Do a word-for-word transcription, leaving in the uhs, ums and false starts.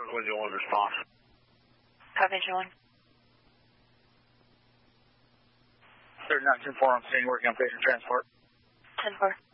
when you'll respond. Copy, Julian. thirty-nine ten four on scene, working on patient transport. ten four.